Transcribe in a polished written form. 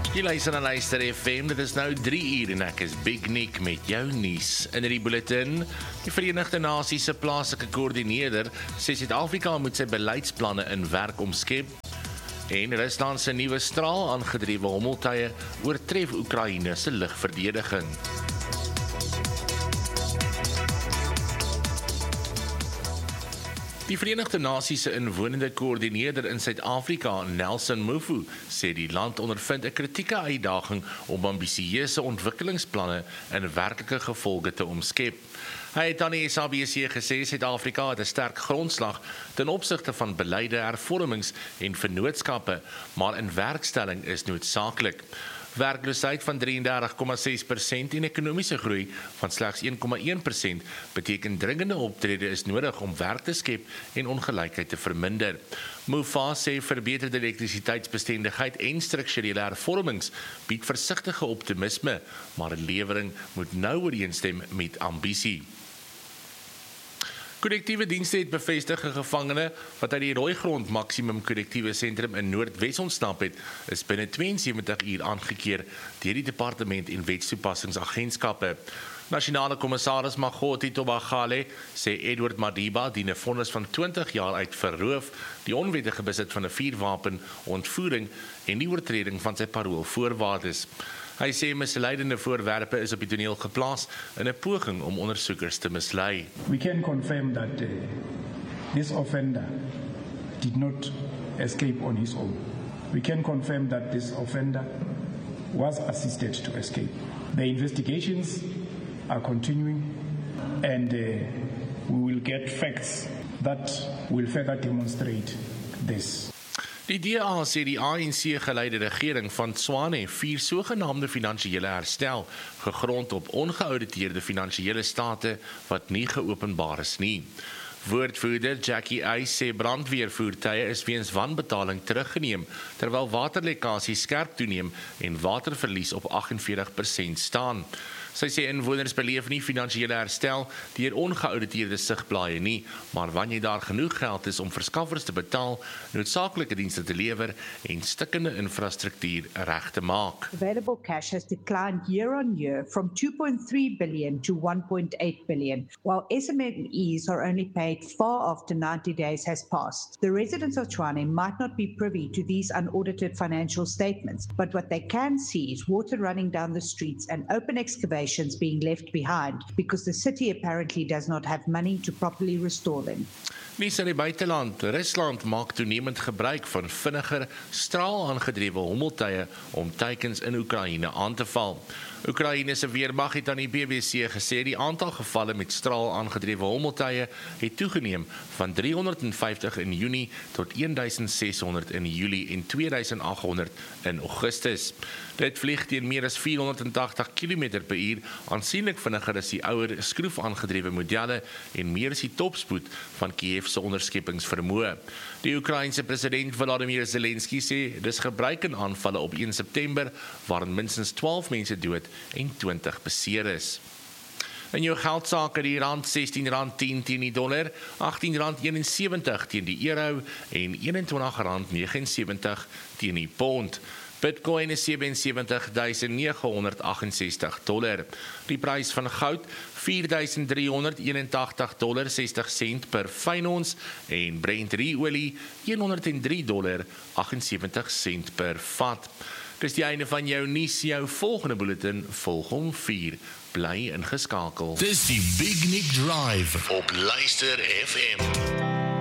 Jy luister na Luister FM, dit is nou 3 uur en ek is Big Nick met jou nuus. In die bulletin, die Verenigde Nasies se plaaslike koördineerder sê Suid-Afrika moet sy beleidsplanne in werk omskep. En Rusland se nuwe straal aangedrewe hommeltuie oortref Oekraïne se lugverdediging. Die Verenigde Nasies se inwonende koördineerder in Suid-Afrika, Nelson Mufo, sê die land ondervind 'n kritieke uitdaging om ambisieuse ontwikkelingsplanne in werklike gevolge te omskep. Hy het aan die SABC gesê Suid-Afrika het 'n sterk grondslag ten opsigte van beleide, hervormings en vennootskappe, maar in werkstelling is noodsaaklik. Werkloosheid van 33,6% en ekonomiese groei van slegs 1,1% beteken dringende optrede is nodig om werk te skep en ongelykheid te verminder. Mufo sê verbeterde elektrisiteitsbestendigheid en strukturele hervormings bied versigtige optimisme, maar 'n lewering moet nou ooreenstem met ambisie. Korrektiewe dienste het bevestig 'n gevangene wat uit die Rooigrond Maksimum Korrektiewe Sentrum in Noordwes ontsnap het, is binne 72 uur aangekeer deur die departement en wetstoepassingsagentskappe. Nasionale kommissaris Magoti Tobagale sê Edward Madiba dien 'n vonnis van 20 jaar uit vir roof, die onwettige besit van 'n vuurwapen, ontvoering en die oortreding van sy paroolvoorwaardes. Hy sê misleidende voorwerpe is op die toneel geplaas in 'n poging om ondersoekers te mislei. We can confirm that this offender did not escape on his own. We can confirm that this offender was assisted to escape. The investigations are continuing and we will get facts that will further demonstrate this. Die DA sê die ANC-geleide regering van Tswane vier sogenaamde finansiële herstel, gegrond op ongeauditeerde finansiële state wat nie geopenbaar is nie. Woordvoerder Jackie Eis sê brandweervoertuie is weens wanbetaling teruggeneem, terwyl waterlekkasie skerp toeneem en waterverlies op 48% staan. Sy sê inwoners beleef nie finansiële herstel deur ongeauditeerde sigblaaie nie, maar wanneer daar genoeg geld is om verskaffers te betaal, noodsaaklike dienste te lewer en stikkende infrastruktuur reg te maak. Available cash has declined year on year from 2.3 billion to 1.8 billion, while SMMEs are only paid far after 90 days has passed. The residents of Tshwane might not be privy to these unaudited financial statements, but what they can see is water running down the streets and open excavations being left behind because the city apparently does not have money to properly restore them. Nuus in die buiteland, Rusland maak toenemend gebruik van vinniger, straalaangedrewe hommeltuie om teikens in Oekraïne aan te val. Oekraïne se weermag het aan die BBC gesê die aantal gevalle met straalaangedrewe hommeltuie het toegeneem van 350 in Junie tot 1600 in Julie en 2800 in Augustus. Dit vlieg teen meer as 480 km/h, aansienlik vinniger as die ouer skroefaangedrewe modelle en meer as die topspoed van Kiev se onderskepingsvermoë. Die Oekraïense president Volodymyr Zelensky sê dis gebruik in aanvalle op 1 September waarin minstens 12 mense dood en 20 beseer is. In jou geldsaake die rand R16.10 teen die dollar, R18.71 teen die euro en R21.79 teen die pond. Bitcoin is $77,968. Die prys van goud $4,381.60 per fyn ons en Brent olie $103.78 per vat. Dis die einde van jou nuus, jou volgende bulletin volg om 4. Bly ingeskakel. Dis die Big Nick Drive op Luister FM.